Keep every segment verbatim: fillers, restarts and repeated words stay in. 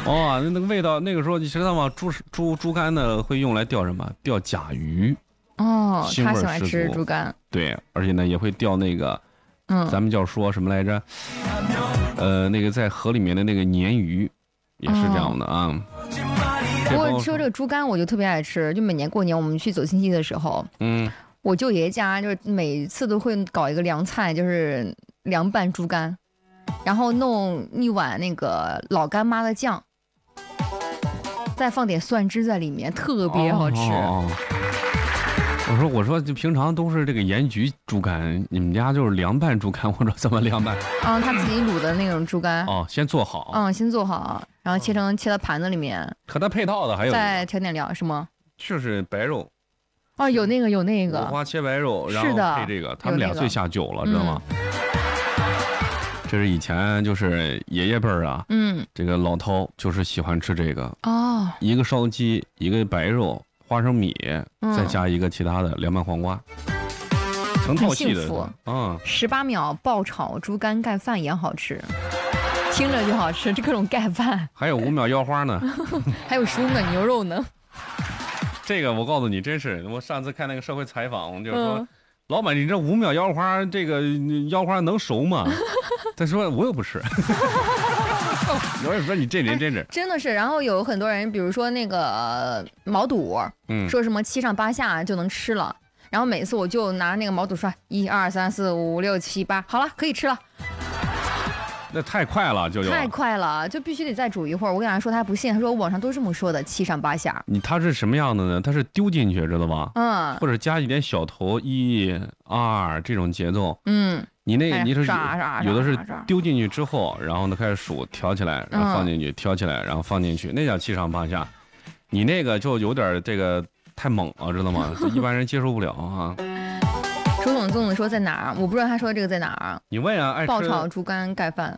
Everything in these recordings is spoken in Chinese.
哦，那那个味道，那个时候你知道吗？猪猪猪肝呢会用来钓什么？钓甲鱼。 哦，他喜欢腥味十足吃猪肝。 对，而且呢也会钓那个， 嗯， 咱们叫说什么来着？呃，那个在河里面的那个鲶鱼，也是这样的啊。 不过说这个猪肝，我就特别爱吃，就每年过年我们去走亲戚的时候， 嗯， 我舅爷家就是每次都会搞一个凉菜，就是凉拌猪肝，然后弄一碗那个老干妈的酱，再放点蒜汁在里面，特别好吃。 哦哦我说我说，就平常都是这个盐焗猪肝，你们家就是凉拌猪肝，我说怎么凉拌？ 啊、嗯，他自己卤的那种猪肝。 哦，先做好。 嗯，先做好，然后切成切到盘子里面。 和它配套的还有再调点料是吗？ 就是白肉。 哦，有那个有那个。 五花切白肉，然后配这个，他们两岁下酒了，知道吗？嗯、这是以前就是爷爷辈儿啊，嗯，这个老饕就是喜欢吃这个哦，一个烧鸡，一个白肉。花生米，再加一个其他的凉拌黄瓜，成套系的。嗯， 十八秒爆炒猪肝盖饭也好吃，听着就好吃。这各种盖饭， 还有五秒腰花呢， 还有十五秒牛肉呢。 这个我告诉你，真是我上次看那个社会采访，就是说，嗯、老板，你这五秒腰花，这个腰花能熟吗？他说我又不吃。有人说你这人真是、哎、 真的是，然后有很多人，比如说那个、呃、毛肚，嗯，说什么七上八下就能吃了，然后每次我就拿那个毛肚刷，一二三四五六七八，好了，可以吃了。 那太快了，就太快了，就必须得再煮一会儿。我跟他说，他不信，他说网上都这么说的，七上八下。 你他是什么样的呢？他是丢进去，知道吧？嗯，或者加一点小头，一二这种节奏，嗯。你那个你是有的是丢进去之后，然后呢开始数挑起来，然后放进去，挑起来，然后放进去，那叫七上八下。你那个就有点这个太猛了，知道吗？一般人接受不了啊。 周总总说在哪儿？我不知道他说的这个在哪儿。 你问啊，爱吃爆炒猪肝盖饭。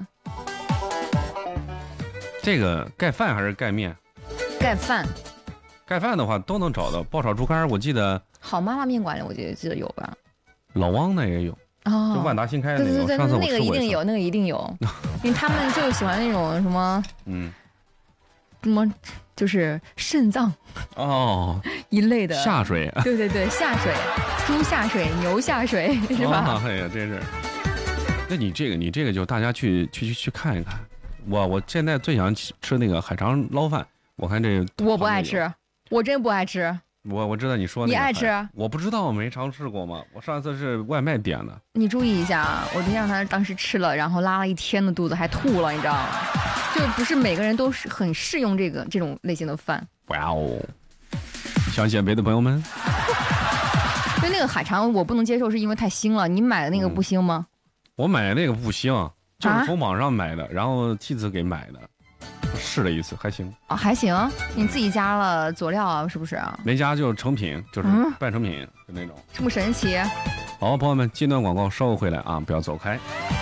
这个盖饭还是盖面？ 盖饭。 盖饭的话都能找到。爆炒猪肝，我记得好妈妈面馆里我记得记得有吧。 老汪那也有。哦，就万达新开的那种， 对对对，那个一定有，那个一定有，因为他们就喜欢那种什么，嗯，什么就是肾脏哦一类的下水， 对对对，下水，猪下水，牛下水，是吧？ 哎呀，真是。那你这个，你这个就大家去去去去看一看。我我现在最想吃那个海肠捞饭，我看这我不爱吃，我真不爱吃。 我我知道你说、那个、 你爱吃， 我不知道，我没尝试过嘛。我上次是外卖点的。 你注意一下啊，我对象他当时吃了，然后拉了一天的肚子，还吐了，你知道吗？就不是每个人都是很适用这个这种类型的饭。 哇哦！想减肥的朋友们， 就那个海肠我不能接受，是因为太腥了。你买的那个不腥吗？ 嗯、我买的那个不腥，就是从网上买的，啊、然后妻子给买的。试了一次，还行啊、哦，还行。你自己加了佐料啊，是不是啊？ 没加，就是成品，就是半成品，就那种。 这么神奇？ 好，朋友们，近段广告稍后回来啊，不要走开。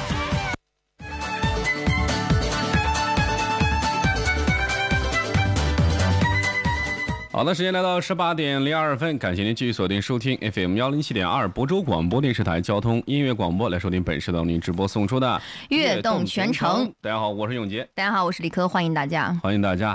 好的，时间来到十八点零二分，感谢您继续锁定收听 F M 幺零七点二亳州广播电视台交通音乐广播，来收听本时段您直播送出的悦动全程。 大家好，我是永杰。 大家好，我是李科，欢迎大家， 欢迎大家。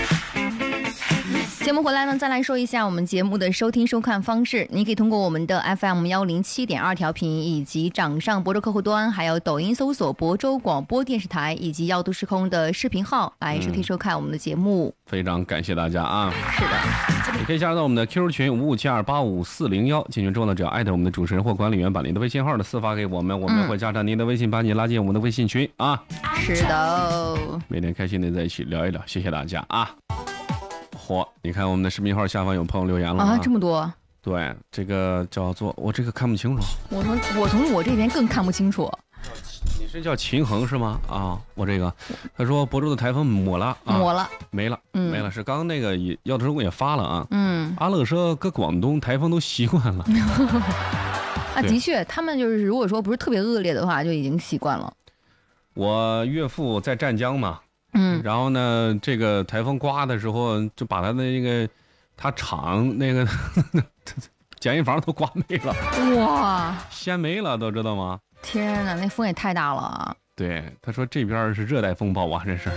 节目回来呢，再来说一下我们节目的收听收看方式。你可以通过我们的 F M 幺零七点二调频，以及掌上亳州客户端，还有抖音搜索亳州广播电视台，以及耀都时空的视频号来收听收看我们的节目。 嗯、非常感谢大家啊！ 是的， 也可以加入到我们的 Q Q 群五五七二八五四零幺，进群之后呢，只要艾特我们的主持人或管理员，把您的微信号的私发给我们，我们会加上您的微信，把你拉进我们的微信群啊。 是的， 每天开心的在一起聊一聊，谢谢大家啊！嚯，你看我们的视频号下方有朋友留言了 啊, 啊，这么多。 对，这个叫做我这个看不清楚， 我从我从我这边更看不清楚。 你是叫秦衡是吗？啊，我这个他说亳州的台风抹了，啊、 抹了， 没了，嗯、没了。是刚刚那个耀都时空也发了啊，嗯，阿乐说搁广东台风都习惯了。 啊，的确，他们就是如果说不是特别恶劣的话，就已经习惯了。 我岳父在湛江嘛。嗯，然后呢，这个台风刮的时候，就把他的那个他厂那个简易房都刮没了， 哇， 掀没了，都知道吗？ 天哪，那风也太大了啊！ 对，他说这边是热带风暴啊，这是。